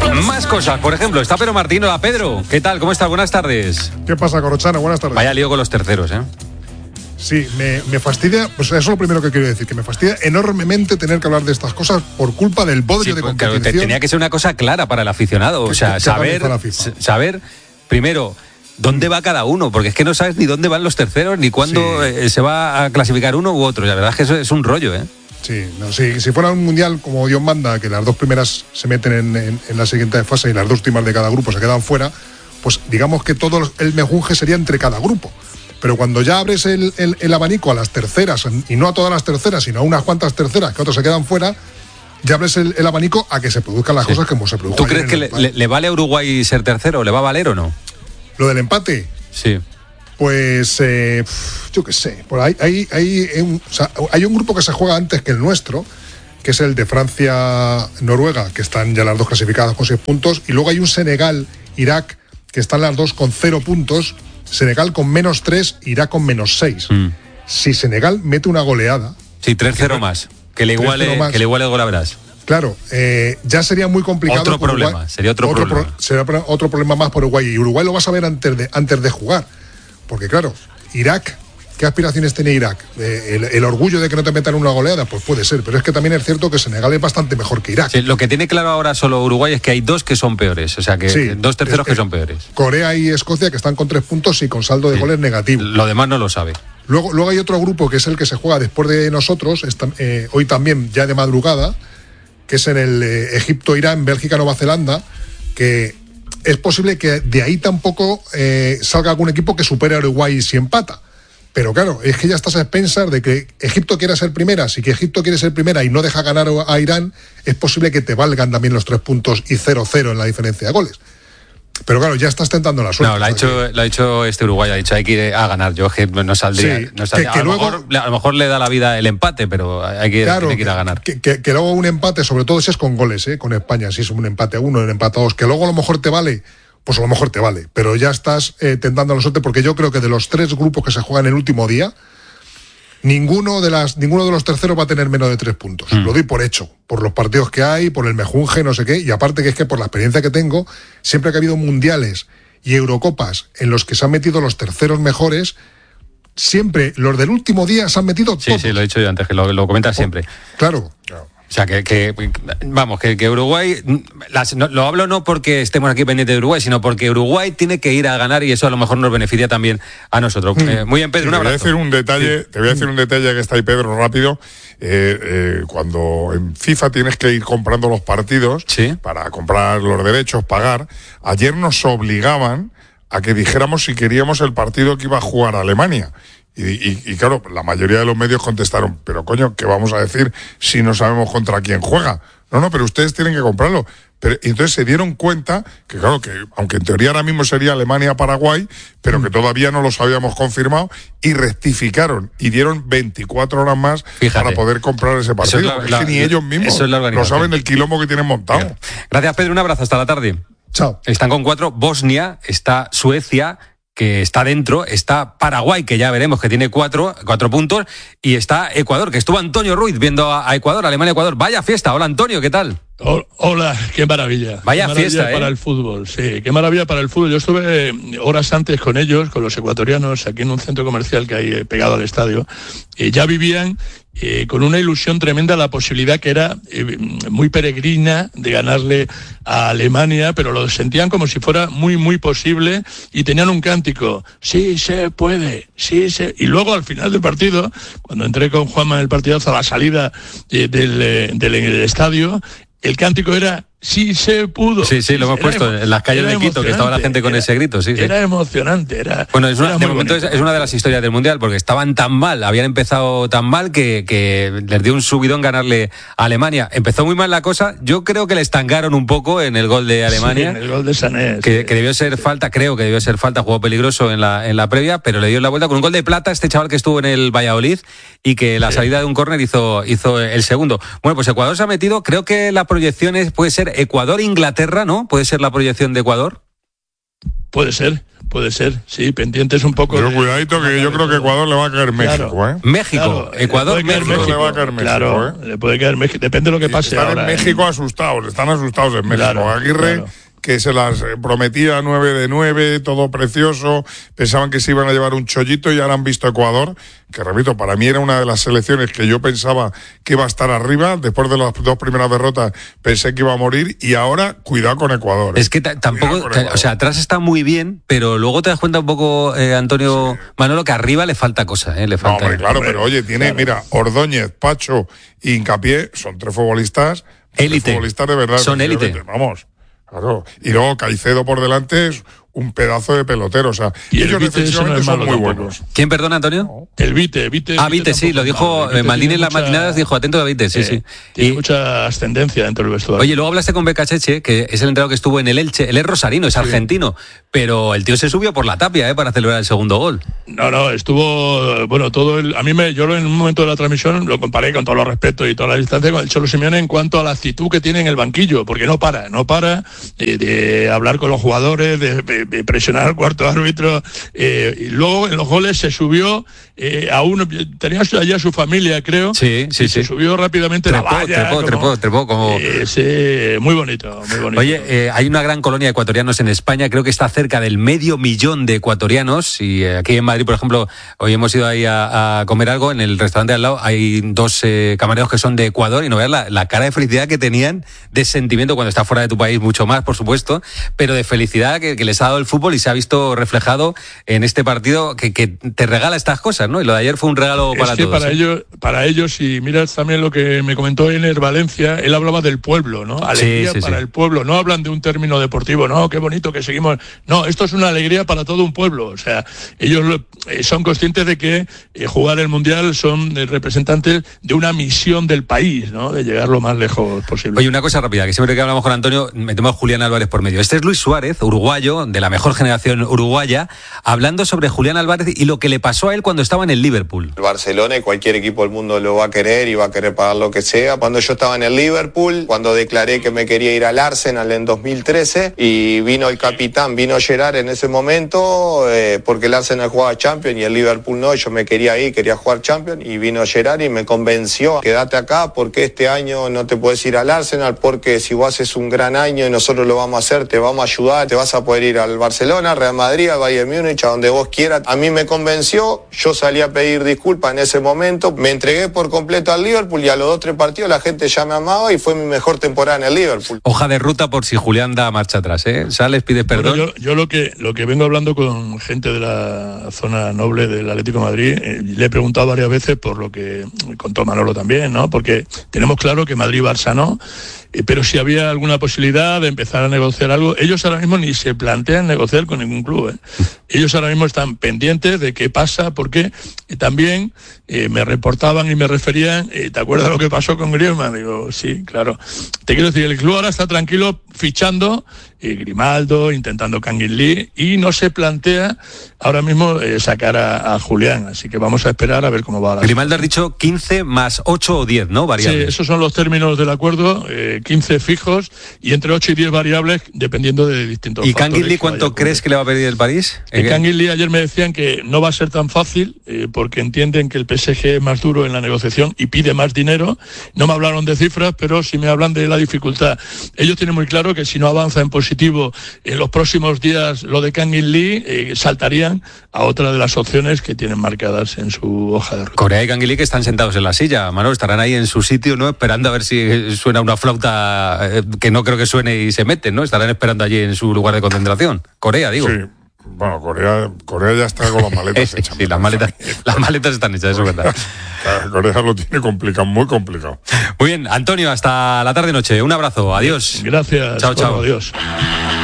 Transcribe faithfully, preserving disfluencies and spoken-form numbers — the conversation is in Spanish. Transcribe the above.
Más cosas, por ejemplo, está Pedro Martín. Hola, Pedro. ¿Qué tal? ¿Cómo estás? Buenas tardes. ¿Qué pasa, Corrochano? Buenas tardes. Vaya lío con los terceros, ¿eh? Sí, me, me fastidia, pues eso es lo primero que quiero decir, que me fastidia enormemente tener que hablar de estas cosas por culpa del bodrio sí, de pues, competición. Claro, tenía que ser una cosa clara para el aficionado, o sea, saber, saber, primero, dónde va cada uno, porque es que no sabes ni dónde van los terceros, ni cuándo sí. eh, se va a clasificar uno u otro, la verdad es que eso es un rollo, ¿eh? Sí, no, sí, si fuera un mundial como Dios manda, que las dos primeras se meten en, en, en la siguiente fase y las dos últimas de cada grupo se quedan fuera, pues digamos que todo el mejunje sería entre cada grupo. Pero cuando ya abres el, el, el abanico a las terceras, y no a todas las terceras, sino a unas cuantas terceras que otras se quedan fuera, ya abres el, el abanico a que se produzcan las sí. cosas como se produzcan. ¿Tú crees que le, le, le vale a Uruguay ser tercero? ¿Le va a valer o no? ¿Lo del empate? Sí. Pues eh, yo qué sé, por ahí hay, hay, un, o sea, hay un grupo que se juega antes que el nuestro, que es el de Francia-Noruega, que están ya las dos clasificadas con seis puntos, y luego hay un Senegal-Irak, que están las dos con cero puntos, Senegal con menos tres, Irak con menos seis. Mm. Si Senegal mete una goleada... Sí, tres cero más, que le iguale, más, que le iguale el Golabrás. Claro, eh, ya sería muy complicado. Otro problema, Uruguay, sería otro, otro problema. Pro, sería otro problema más por Uruguay. Y Uruguay lo vas a ver antes de, antes de jugar. Porque claro, Irak, ¿qué aspiraciones tiene Irak? Eh, el, el orgullo de que no te metan una goleada, pues puede ser. Pero es que también es cierto que Senegal es bastante mejor que Irak. Sí, lo que tiene claro ahora solo Uruguay es que hay dos que son peores. O sea, que sí, dos terceros es, que son peores. Corea y Escocia, que están con tres puntos y con saldo de sí. goles negativo. Lo demás no lo sabe. Luego, luego hay otro grupo que es el que se juega después de nosotros, esta, eh, hoy también ya de madrugada, que es en el eh, Egipto-Irán, Bélgica-Nueva Zelanda, que es posible que de ahí tampoco eh, salga algún equipo que supere a Uruguay si empata. Pero claro, es que ya estás a expensas de que Egipto quiera ser primera. Si que Egipto quiere ser primera y no deja ganar a Irán, es posible que te valgan también los tres puntos y cero cero en la diferencia de goles. Pero claro, ya estás tentando la suerte. No, lo ha hecho, lo ha hecho este Uruguay, ha dicho hay que ir a ganar. Yo que no saldría. Sí, no saldría. Que, que a, lo luego, mejor, a lo mejor le da la vida el empate, pero hay que, claro, tiene que ir a ganar. Que, que, que luego un empate, sobre todo si es con goles, ¿eh? Con España, si es un empate a uno, un empate a dos, que luego a lo mejor te vale, pues a lo mejor te vale. Pero ya estás eh, tentando la suerte, porque yo creo que de los tres grupos que se juegan el último día, Ninguno de las ninguno de los terceros va a tener menos de tres puntos. Mm. Lo doy por hecho, por los partidos que hay, por el mejunje, no sé qué, y aparte que es que por la experiencia que tengo, siempre que ha habido mundiales y Eurocopas en los que se han metido los terceros mejores, siempre los del último día se han metido sí, todos. Sí, sí, lo he dicho yo antes, que lo, lo comentas siempre. Claro, claro. O sea, que, que vamos, que, que Uruguay, las, no, lo hablo no porque estemos aquí pendientes de Uruguay, sino porque Uruguay tiene que ir a ganar y eso a lo mejor nos beneficia también a nosotros. Mm. Eh, muy bien, Pedro, sí, un abrazo. Te voy a decir un detalle, sí. te voy a decir un detalle que está ahí, Pedro, rápido. Eh, eh, cuando en FIFA tienes que ir comprando los partidos, ¿sí?, para comprar los derechos, pagar, ayer nos obligaban a que dijéramos si queríamos el partido que iba a jugar Alemania. Y, y, y claro, la mayoría de los medios contestaron, pero coño, ¿qué vamos a decir si no sabemos contra quién juega? No, no, pero ustedes tienen que comprarlo. Pero, y entonces se dieron cuenta que, claro, que aunque en teoría ahora mismo sería Alemania-Paraguay, pero mm. que todavía no los habíamos confirmado, y rectificaron y dieron veinticuatro horas más, fíjate, para poder comprar ese partido. Es, la, es la, que ni la, ellos mismos es lo saben el quilombo que tienen montado. Bien. Gracias, Pedro, un abrazo, hasta la tarde. Chao. Están con cuatro, Bosnia, está Suecia, que está dentro, está Paraguay, que ya veremos que tiene cuatro, cuatro puntos, y está Ecuador, que estuvo Antonio Ruiz viendo a, a Ecuador, Alemania-Ecuador. Vaya fiesta. Hola, Antonio, ¿qué tal? Hola, qué maravilla. Vaya qué maravilla fiesta, para ¿eh? el fútbol, sí, qué maravilla para el fútbol. Yo estuve horas antes con ellos, con los ecuatorianos, aquí en un centro comercial que hay pegado al estadio, y ya vivían eh, con una ilusión tremenda la posibilidad que era eh, muy peregrina de ganarle a Alemania, pero lo sentían como si fuera muy, muy posible, y tenían un cántico: sí se puede, sí se... Y luego al final del partido, cuando entré con Juanma en el partidazo a la salida eh, del, eh, del, del estadio, el cántico era sí se pudo. Sí, sí, lo hemos era puesto emo- en las calles de Quito, que estaba la gente con era, ese grito. Sí, era sí. emocionante. Era, bueno, es una, era de momento es, es una de las historias del Mundial, porque estaban tan mal, habían empezado tan mal que, que les dio un subidón ganarle a Alemania. Empezó muy mal la cosa, yo creo que le estancaron un poco en el gol de Alemania. Sí, en el gol de Sané. Que, sí, que debió ser sí. falta, creo que debió ser falta, jugó peligroso en la, en la previa, pero le dio la vuelta con un gol de plata este chaval que estuvo en el Valladolid y que la sí. salida de un córner hizo, hizo el segundo. Bueno, pues Ecuador se ha metido, creo que la proyección es, puede ser Ecuador-Inglaterra, ¿no? ¿Puede ser la proyección de Ecuador? Puede ser. Puede ser, sí, pendientes un poco. Pero de, cuidadito que yo creo que Ecuador le va a caer México, claro, ¿eh? México, claro, Ecuador, México, México. Le va a caer México, claro, ¿eh? le puede caer México, depende de lo que pase están ahora. en México asustados, están asustados en México. Claro, Aguirre, claro. que se las prometía nueve de nueve, todo precioso, pensaban que se iban a llevar un chollito y ahora han visto Ecuador, que repito, para mí era una de las selecciones que yo pensaba que iba a estar arriba, después de las dos primeras derrotas pensé que iba a morir y ahora cuidado con Ecuador. Es que t- tampoco, t- o sea, atrás está muy bien, pero luego te das cuenta un poco, eh, Antonio sí. Manolo, que arriba le falta cosa, ¿eh? Le falta. No, hombre, claro, hombre, pero oye, tiene, claro. Mira, Ordóñez, Pacho y Hincapié, son tres futbolistas, élite. Tres futbolistas de verdad. Son élite. Vamos. Claro. Y luego Caicedo por delante es un pedazo de pelotero. O sea, y ellos defensivamente no son muy tampoco. buenos. ¿Quién, perdona, Antonio? No. El Vite, Vite. Ah, Vite, sí, lo dijo Maldini en las mucha... matinadas, dijo atento a Vite, sí, eh, sí. Tiene y... mucha ascendencia dentro del vestuario. Oye, luego hablaste con Becacheche, que es el entrenador que estuvo en el Elche. Él es rosarino, es sí. argentino, pero el tío se subió por la tapia, ¿eh? Para celebrar el segundo gol. No, no, estuvo, bueno, todo el, a mí me, yo en un momento de la transmisión lo comparé con todos los respetos y toda la distancia con el Cholo Simeone en cuanto a la actitud que tiene en el banquillo, porque no para, no para de, de hablar con los jugadores, de, de, de presionar al cuarto árbitro, eh, y luego en los goles se subió eh, a uno, tenía allá su familia, creo. Sí, sí, sí. Se subió rápidamente trepó, la valla. Trepó, como, trepó, trepó, como... Eh, sí, muy bonito, muy bonito. Oye, eh, hay una gran colonia de ecuatorianos en España, creo que está cerca del medio millón de ecuatorianos, y eh, aquí en Madrid, por ejemplo, hoy hemos ido ahí a, a comer algo, en el restaurante al lado hay dos eh, camareros que son de Ecuador, y no veas la, la cara de felicidad que tenían, de sentimiento cuando estás fuera de tu país, mucho más, por supuesto, pero de felicidad que, que les ha dado el fútbol y se ha visto reflejado en este partido que, que te regala estas cosas, ¿no? Y lo de ayer fue un regalo para es que todos. Para, ¿eh? ellos, para ellos, y miras también lo que me comentó Ener Valencia, él hablaba del pueblo, ¿no? Alegría sí, sí, para sí. el pueblo, no hablan de un término deportivo, no, qué bonito que seguimos. No, esto es una alegría para todo un pueblo, o sea, ellos eh, son conscientes de que eh, jugar el Mundial son eh, representantes de una misión del país, ¿no? De llegar lo más lejos posible. Oye, una cosa rápida, que siempre que hablamos con Antonio, metemos a Julián Álvarez por medio. Este es Luis Suárez, uruguayo, de la mejor generación uruguaya, hablando sobre Julián Álvarez y lo que le pasó a él cuando estaba en el Liverpool. El Barcelona y cualquier equipo del mundo lo va a querer y va a querer pagar lo que sea. Cuando yo estaba en el Liverpool, cuando declaré que me quería ir al Arsenal en dos mil trece y vino el capitán, vino Gerrard en ese momento, eh, porque el Arsenal jugaba Champions y el Liverpool no, yo me quería ir, quería jugar Champions y vino Gerrard y me convenció, quédate acá porque este año no te puedes ir al Arsenal, porque si vos haces un gran año y nosotros lo vamos a hacer, te vamos a ayudar, te vas a poder ir al Barcelona, Real Madrid, al Bayern Múnich, a donde vos quieras. A mí me convenció, yo salí a pedir disculpas en ese momento, me entregué por completo al Liverpool y a los dos tres partidos la gente ya me amaba y fue mi mejor temporada en el Liverpool. Hoja de ruta por si Julián da marcha atrás, ¿eh? Sales, pides perdón. Bueno, yo, yo lo que lo que vengo hablando con gente de la zona noble del Atlético de Madrid, eh, le he preguntado varias veces por lo que contó Manolo también, ¿no? Porque tenemos claro que Madrid-Barça no, eh, pero si había alguna posibilidad de empezar a negociar algo, ellos ahora mismo ni se plantean negociar con ningún club, ¿eh? Ellos ahora mismo están pendientes de qué pasa, porque eh, también eh, me reportaban y me referían, eh, ¿te acuerdas lo que pasó con Griezmann? Digo, sí, claro. Te quiero decir, el club ahora está tranquilo fichando eh, Grimaldo, intentando Kangin Lee, y no se plantea ahora mismo eh, sacar a, a Julián, así que vamos a esperar a ver cómo va la Grimaldo has dicho quince más ocho o diez, ¿no? Variables. Sí, esos son los términos del acuerdo, eh, quince fijos y entre ocho y diez variables dependiendo de distintos ¿Y factores. ¿Y Kangin Lee cuánto crees que le va a pedir el París? Eh, Kangin Lee ayer me decían que no va a ser tan fácil eh, porque entienden que el P S G es más duro en la negociación y pide más dinero. No me hablaron de cifras, pero sí me hablan de la dificultad. Ellos tienen muy claro que si no avanza en positivo en los próximos días lo de Kangin Lee, eh, saltarían a otra de las opciones que tienen marcadas en su hoja de ruta. Corea y Kangin Lee que están sentados en la silla, Manolo, estarán ahí en su sitio, ¿no? Esperando a ver si suena una flauta eh, que no creo que suene y se meten, ¿no? Estarán esperando allí en su lugar de concentración. Corea, digo. Sí. Bueno, Corea, Corea ya está con las maletas hechas. Sí, las maletas, las maletas están hechas, eso es verdad. Corea lo tiene complicado, muy complicado. Muy bien, Antonio, hasta la tarde-noche. Un abrazo, adiós. Gracias. Chao, chao. Bueno, adiós.